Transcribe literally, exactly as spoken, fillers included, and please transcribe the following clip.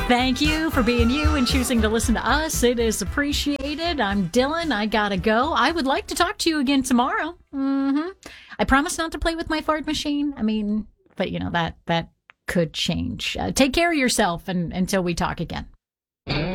Thank you for being you and choosing to listen to us. It is appreciated. I'm Dylan. I gotta go. I would like to talk to you again tomorrow. Mm-hmm. I promise not to play with my fart machine. I mean, but you know, that, that could change. Uh, take care of yourself and, until we talk again.